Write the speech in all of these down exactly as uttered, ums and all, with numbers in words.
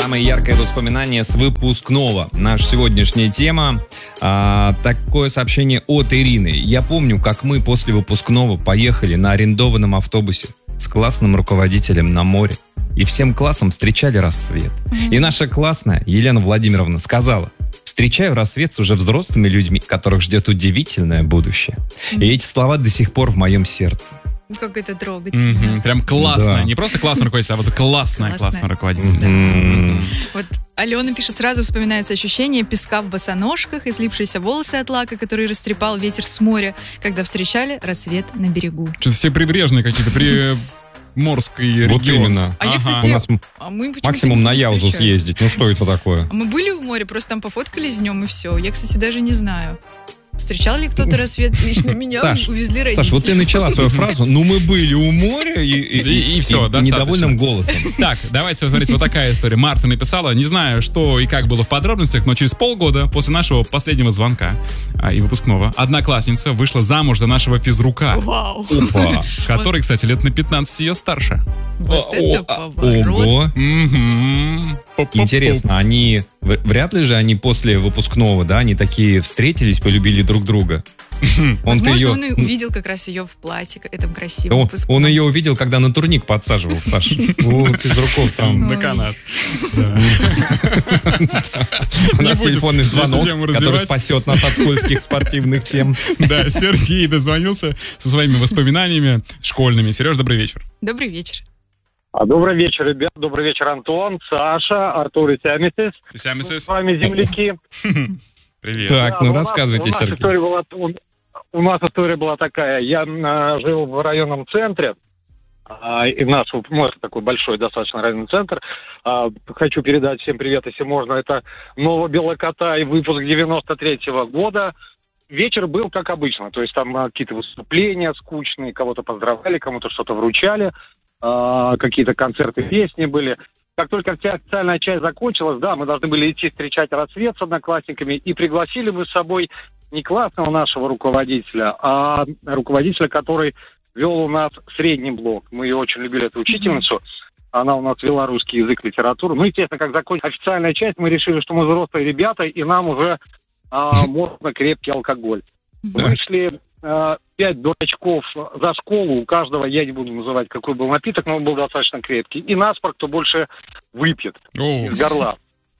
Самое яркое воспоминание с выпускного. Наша сегодняшняя тема. А, такое сообщение от Ирины. Я помню, как мы после выпускного поехали на арендованном автобусе с классным руководителем на море. И всем классом встречали рассвет. Mm-hmm. И наша классная Елена Владимировна сказала: встречаю рассвет с уже взрослыми людьми, которых ждет удивительное будущее. Mm-hmm. И эти слова до сих пор в моем сердце. Как это трогательно. Mm-hmm. Прям классно. Да. Не просто классный руководитель, а вот классная, классная руководитель. Mm-hmm. Вот Алена пишет, сразу вспоминается ощущение песка в босоножках и слипшиеся волосы от лака, который растрепал ветер с моря, когда встречали рассвет на берегу. Что-то все прибрежные какие-то, при... Морский регион. Вот именно. А я, Ага. кстати, У нас а мы максимум на не Яузу встречали. съездить. Ну что это такое? А мы были в море, просто там пофоткались днем и все. Я, кстати, даже не знаю. Встречал ли кто-то рассвет? Лично меня Саш, увезли родители. Саш, вот ты начала свою фразу: ну мы были у моря, и, и, И- и всё, достаточно. недовольным голосом. Так, давайте смотрите, вот такая история. Марта написала, не знаю, что и как было в подробностях, но через полгода после нашего последнего звонка а, и выпускного одноклассница вышла замуж за нашего физрука, Вау. Опа. который, кстати, лет на пятнадцать ее старше. Вот это О, поворот. Ого. Мгм. Интересно, они в- вряд ли же они после выпускного, да, они такие встретились, полюбили друг друга. Он-то Возможно, ее, он и увидел как раз ее в платье, этом красивом он, выпускном. он ее увидел, когда на турник подсаживал, Саш. Вот из руков там. На канат. У нас будем телефонный эту звонок, тему который развивать. спасет нас от скользких спортивных тем. Да, Сергей дозвонился со своими воспоминаниями школьными. Сереж, добрый вечер. Добрый вечер. А, Добрый вечер, ребят. Добрый вечер, Антон, Саша, Артур и Тямисис. Сямисис. С вами земляки. Привет. Так, Да, ну у нас- рассказывайте, у нас Сергей. история была, у, у нас история была такая. Я а, жил в районном центре. А, и наш, ну, это такой большой достаточно районный центр. А, хочу передать всем привет, если можно. Это Новобелокота и выпуск девяносто третьего года. Вечер был как обычно. То есть там а, какие-то выступления скучные, кого-то поздравляли, кому-то что-то вручали. А, какие-то концерты, песни были. Как только вся официальная часть закончилась, да, мы должны были идти встречать рассвет с одноклассниками, и пригласили мы с собой не классного нашего руководителя, а руководителя, который вел у нас средний блок. Мы ее очень любили, эту учительницу. Она у нас вела русский язык, литературу. Ну, естественно, как закончилась официальная часть, мы решили, что мы взрослые ребята, и нам уже а, можно крепкий алкоголь. Вышли а, пять дурачков за школу, у каждого, я не буду называть, какой был напиток, но он был достаточно крепкий. И наспор, кто больше выпьет О, из горла.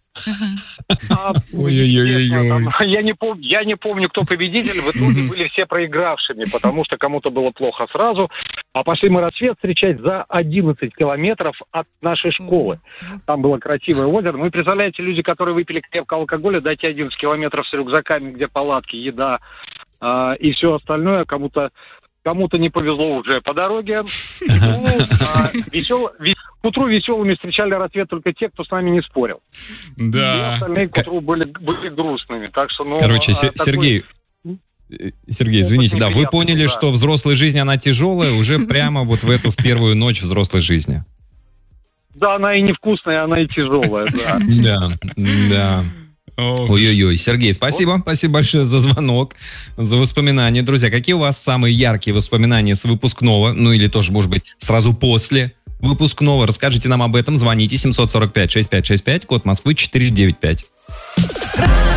А, Ой-ой-ой-ой. естественно, там, Я не помню, я не помню, кто победитель. В итоге были все проигравшими, потому что кому-то было плохо сразу. А пошли мы рассвет встречать за одиннадцать километров от нашей школы. Там было красивое озеро. Ну и представляете, люди, которые выпили крепкого алкоголя, дайте одиннадцать километров с рюкзаками, где палатки, еда а, и все остальное, кому-то кому-то не повезло уже по дороге. Ну, а, весел- ве- К утру веселыми встречали рассвет только те, кто с нами не спорил. И да. остальные к утру были, были грустными. Так что, ну, Короче, а, Се- такой- Сергей, э, Сергей, извините, Опыт да, вы неприятный, поняли, да. что взрослая жизнь, она тяжелая уже прямо вот в эту, в первую ночь взрослой жизни. Да, она и невкусная, она и тяжелая, да. Да, да. О, Ой-ой-ой, Сергей, спасибо, спасибо большое за звонок, за воспоминания. Друзья, какие у вас самые яркие воспоминания с выпускного, ну или тоже, может быть, сразу после выпускного? Расскажите нам об этом, звоните семь четыре пять шесть пять шесть пять, код Москвы четыре девять пять.